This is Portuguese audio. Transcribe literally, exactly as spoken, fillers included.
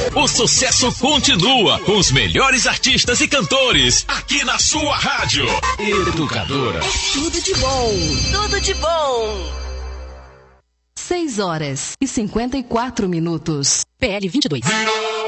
O sucesso continua com os melhores artistas e cantores aqui na sua rádio. Educadora. É tudo de bom, tudo de bom. seis horas e cinquenta e quatro minutos. P L vinte e dois.